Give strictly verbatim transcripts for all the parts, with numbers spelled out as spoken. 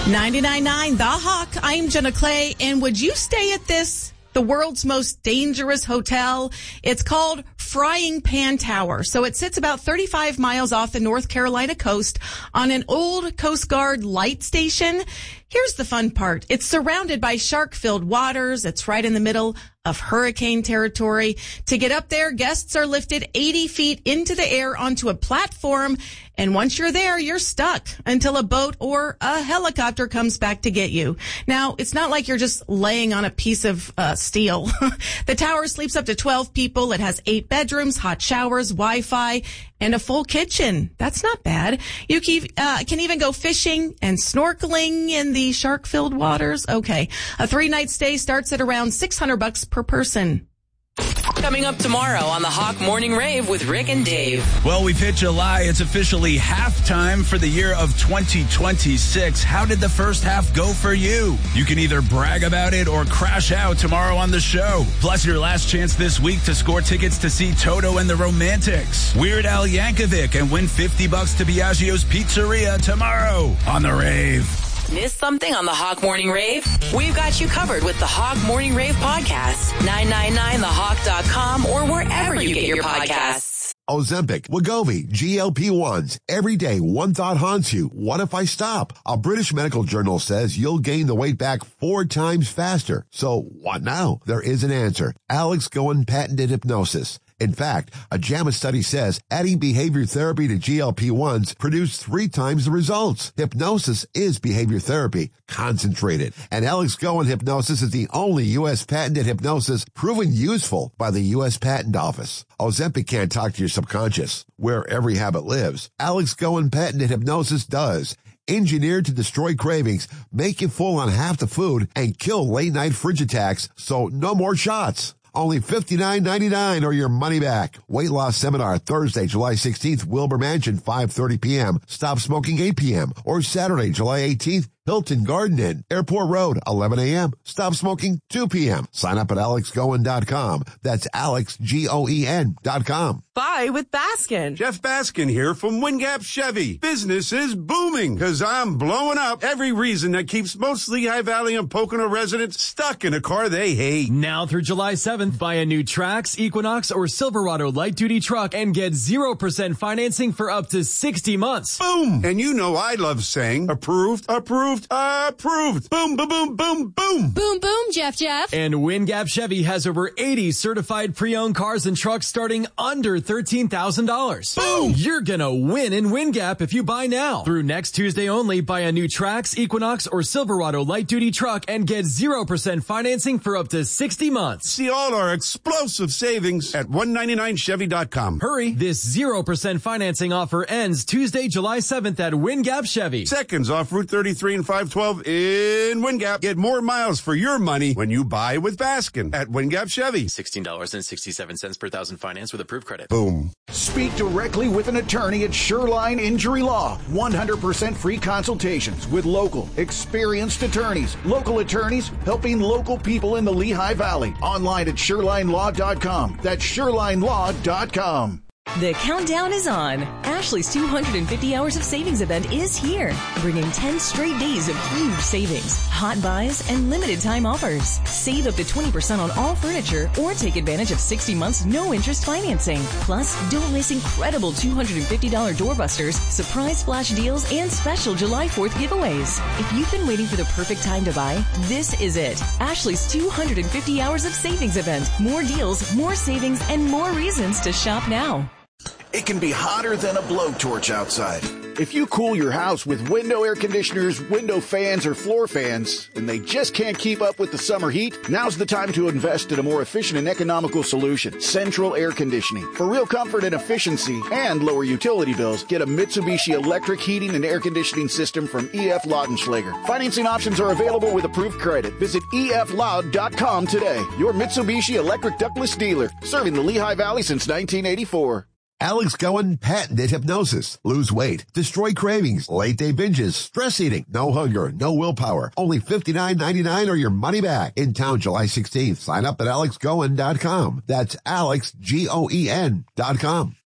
ninety-nine point nine The Hawk. I'm Jenna Clay, and would you stay at this, the world's most dangerous hotel? It's called Frying Pan Tower. So it sits about thirty-five miles off the North Carolina coast on an old Coast Guard light station. Here's the fun part. It's surrounded by shark-filled waters. It's right in the middle of hurricane territory. To get up there, guests are lifted eighty feet into the air onto a platform. And once you're there, you're stuck until a boat or a helicopter comes back to get you. Now, it's not like you're just laying on a piece of uh, steel. The tower sleeps up to twelve people. It has eight bedrooms, hot showers, Wi-Fi, and a full kitchen. That's not bad. You can, uh, can even go fishing and snorkeling in the shark-filled waters. Okay. A three-night stay starts at around six hundred bucks per person. Coming up tomorrow on the Hawk Morning Rave with Rick and Dave. Well, we've hit July. It's officially halftime for the year of twenty twenty-six. How did the first half go for you? You can either brag about it or crash out tomorrow on the show. Plus, your last chance this week to score tickets to see Toto and the Romantics, Weird Al Yankovic, and win fifty bucks to Biagio's Pizzeria tomorrow on the Rave. Miss something on the Hawk Morning Rave? We've got you covered with the Hawk Morning Rave podcast. nine nine nine the hawk dot com or wherever you get your podcasts. Ozempic, Wegovy, G L P ones. Every day, one thought haunts you. What if I stop? A British medical journal says you'll gain the weight back four times faster. So what now? There is an answer. Alex Goen patented hypnosis. In fact, a JAMA study says adding behavior therapy to G L P ones produced three times the results. Hypnosis is behavior therapy, concentrated. And Alex Goen hypnosis is the only U S patented hypnosis proven useful by the U S Patent Office. Ozempic can't talk to your subconscious, where every habit lives. Alex Goen patented hypnosis does. Engineered to destroy cravings, make you full on half the food, and kill late-night fridge attacks, so no more shots. Only fifty-nine ninety-nine or your money back. Weight loss seminar Thursday, July sixteenth, Wilbur Mansion, five thirty p.m. Stop smoking, eight p.m. Or Saturday, July eighteenth, Hilton Garden Inn, Airport Road, eleven a.m. Stop smoking, two p.m. Sign up at alex goen dot com. That's Alex, G O E N dot com. Buy with Baskin. Jeff Baskin here from Wingap Chevy. Business is booming because I'm blowing up every reason that keeps most Lehigh Valley and Pocono residents stuck in a car they hate. Now through July seventh, buy a new Trax, Equinox, or Silverado light-duty truck and get zero percent financing for up to sixty months. Boom! And you know I love saying approved, approved, approved. Boom, boom, boom, boom, boom. Boom, boom, Jeff, Jeff. And Wingap Chevy has over eighty certified pre-owned cars and trucks starting under thirteen thousand dollars. Boom! You're gonna win in Wingap if you buy now. Through next Tuesday only, buy a new Trax, Equinox, or Silverado light-duty truck and get zero percent financing for up to sixty months. See all our explosive savings at one ninety-nine chevy dot com. Hurry, this zero percent financing offer ends Tuesday, July seventh at Wingap Chevy. Seconds off Route thirty-three and five twelve in Wingap. Get more miles for your money when you buy with Baskin at Wingap Chevy. sixteen dollars and sixty-seven cents per thousand finance with approved credit. Boom. Speak directly with an attorney at Shoreline Injury Law. one hundred percent free consultations with local, experienced attorneys. Local attorneys helping local people in the Lehigh Valley. Online at shoreline law dot com. That's shoreline law dot com. The countdown is on. Ashley's two hundred fifty hours of savings event is here, bringing ten straight days of huge savings, hot buys, and limited time offers. Save up to twenty percent on all furniture or take advantage of sixty months no-interest financing. Plus, don't miss incredible two hundred fifty dollars doorbusters, surprise flash deals, and special July fourth giveaways. If you've been waiting for the perfect time to buy, this is it. Ashley's two hundred fifty hours of savings event. More deals, more savings, and more reasons to shop now. It can be hotter than a blowtorch outside. If you cool your house with window air conditioners, window fans, or floor fans, and they just can't keep up with the summer heat, now's the time to invest in a more efficient and economical solution, Central Air Conditioning. For real comfort and efficiency and lower utility bills, get a Mitsubishi electric heating and air conditioning system from E F Laudenschlager. Financing options are available with approved credit. Visit E F loud dot com today. Your Mitsubishi electric ductless dealer, serving the Lehigh Valley since nineteen eighty-four. Alex Goen patented hypnosis. Lose weight, destroy cravings, late day binges, stress eating, no hunger, no willpower. Only fifty-nine ninety-nine or your money back. In town July sixteenth. Sign up at alex goen dot com. That's Alex, G O E N dot com.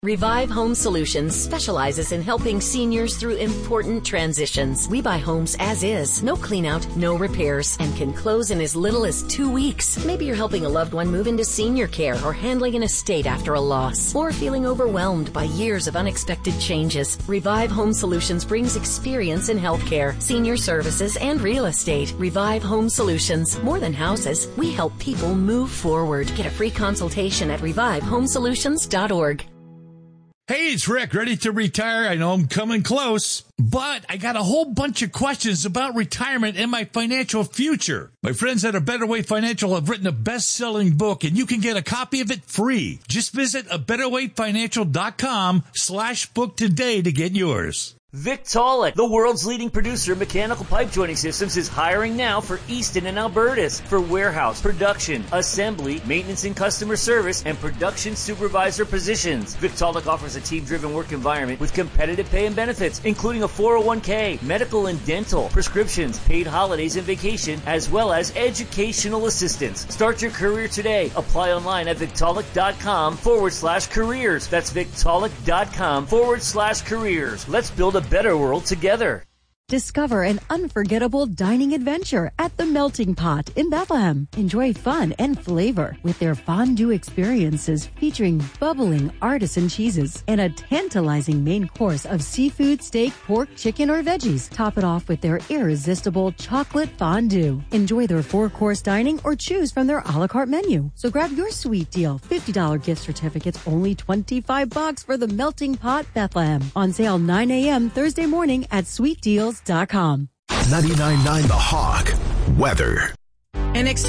Revive Home Solutions specializes in helping seniors through important transitions. We buy homes as is, no clean out, no repairs, and can close in as little as two weeks. Maybe you're helping a loved one move into senior care or handling an estate after a loss, or feeling overwhelmed by years of unexpected changes. Revive Home Solutions brings experience in healthcare, senior services, and real estate. Revive Home Solutions. More than houses, we help people move forward. Get a free consultation at revive home solutions dot org. Hey, it's Rick, ready to retire. I know I'm coming close, but I got a whole bunch of questions about retirement and my financial future. My friends at A Better Way Financial have written a best-selling book, and you can get a copy of it free. Just visit a better way financial dot com slash book today to get yours. Victaulic, the world's leading producer of mechanical pipe joining systems, is hiring now for Easton and Albertus for warehouse, production, assembly, maintenance and customer service, and production supervisor positions. Victaulic offers a team-driven work environment with competitive pay and benefits, including a four oh one k, medical and dental, prescriptions, paid holidays and vacation, as well as educational assistance. Start your career today. Apply online at Victaulic.com forward slash careers. That's Victaulic.com forward slash careers. Let's build a better world together. Discover an unforgettable dining adventure at the Melting Pot in Bethlehem. Enjoy fun and flavor with their fondue experiences featuring bubbling artisan cheeses and a tantalizing main course of seafood, steak, pork, chicken, or veggies. Top it off with their irresistible chocolate fondue. Enjoy their four-course dining or choose from their a la carte menu. So grab your sweet deal. fifty dollars gift certificates, only twenty-five bucks for the Melting Pot Bethlehem. On sale nine a.m. Thursday morning at sweet deals dot com. ninety-nine point nine The Hawk. Weather. An ex-